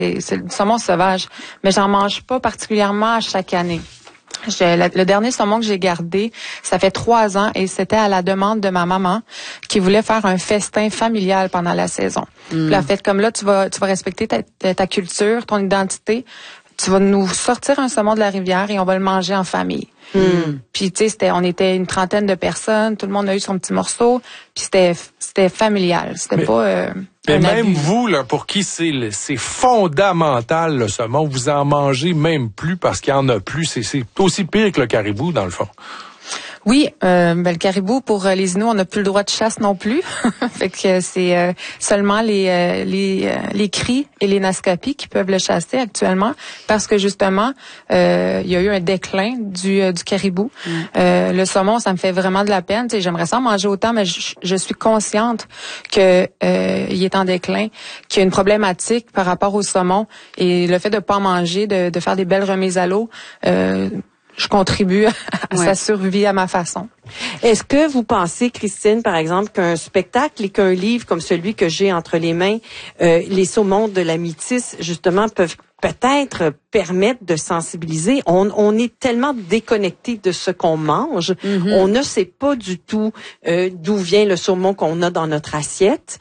C'est du saumon sauvage, mais j'en mange pas particulièrement à chaque année. Le dernier saumon que j'ai gardé, ça fait 3 ans et c'était à la demande de ma maman qui voulait faire un festin familial pendant la saison. Puis elle a fait comme là, tu vas respecter ta culture, ton identité. Tu vas nous sortir un saumon de la rivière et on va le manger en famille. Puis tu sais, on était une trentaine de personnes, tout le monde a eu son petit morceau, puis c'était familial, c'était pas mais un même abus. vous là, pour qui c'est fondamental le saumon, vous en mangez même plus parce qu'il y en a plus, c'est aussi pire que le caribou dans le fond. Oui, le caribou, pour les Inuits, on n'a plus le droit de chasse non plus. Fait que c'est seulement les cris et les Naskapi qui peuvent le chasser actuellement parce que justement, il y a eu un déclin du caribou. Le saumon, ça me fait vraiment de la peine. Tu sais, j'aimerais ça en manger autant, mais je suis consciente que il est en déclin, qu'il y a une problématique par rapport au saumon et le fait de pas en manger, de faire des belles remises à l'eau. Je contribue à sa survie à ma façon. Est-ce que vous pensez, Christine, par exemple, qu'un spectacle et qu'un livre comme celui que j'ai entre les mains, Les saumons de la Métisse, justement, peuvent peut-être permettre de sensibiliser? On est tellement déconnecté de ce qu'on mange. On ne sait pas du tout d'où vient le saumon qu'on a dans notre assiette,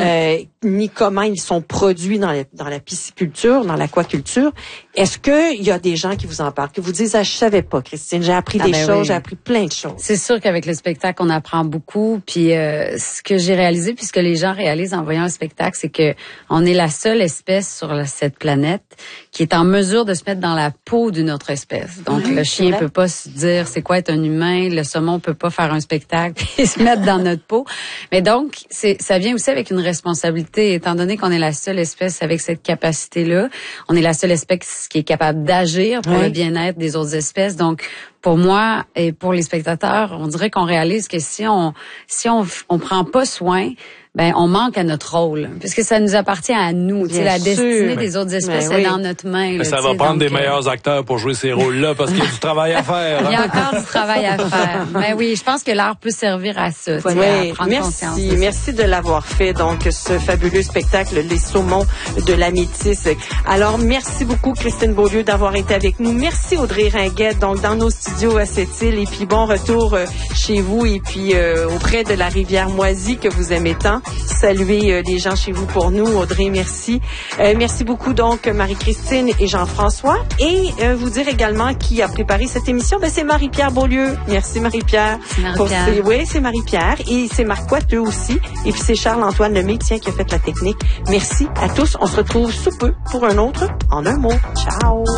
ni comment ils sont produits dans la pisciculture, dans l'aquaculture. Est-ce qu'il y a des gens qui vous en parlent, qui vous disent « Ah, je savais pas, Christine, j'ai appris des choses, j'ai appris plein de choses. » C'est sûr qu'avec le spectacle, on apprend beaucoup. Puis ce que j'ai réalisé, puis ce que les gens réalisent en voyant un spectacle, c'est que on est la seule espèce sur cette planète qui est en mesure de se mettre dans la peau d'une autre espèce. Donc le chien peut pas se dire c'est quoi être un humain, le saumon peut pas faire un spectacle et se mettre dans notre peau. Mais donc ça vient aussi avec une responsabilité, étant donné qu'on est la seule espèce avec cette capacité-là. On est la seule espèce qui est capable d'agir pour le bien-être des autres espèces. Donc pour moi et pour les spectateurs, on dirait qu'on réalise que si on prend pas soin, ben on manque à notre rôle, parce que ça nous appartient à nous. La destinée des autres espèces est dans notre main. Mais ça va prendre des meilleurs acteurs pour jouer ces rôles-là, parce qu'il y a du travail à faire. Il y a encore du travail à faire. Mais oui, je pense que l'art peut servir à ça. Oui, merci de l'avoir fait. Donc, ce fabuleux spectacle, Les saumons de la Métisse. Alors, merci beaucoup, Christine Beaulieu, d'avoir été avec nous. Merci, Audrey Ringuette, donc dans nos studios à Sept-Îles. Et puis, bon retour chez vous et puis auprès de la rivière Moisie que vous aimez tant. Saluez les gens chez vous pour nous. Audrey, merci. Merci beaucoup donc Marie-Christine et Jean-François. Et vous dire également qui a préparé cette émission, ben c'est Marie-Pierre Beaulieu. Merci Marie-Pierre. Oui, c'est Marie-Pierre. Et c'est Marc Coiteux aussi. Et puis c'est Charles-Antoine Lemay qui a fait la technique. Merci à tous. On se retrouve sous peu pour un autre En un mot. Ciao.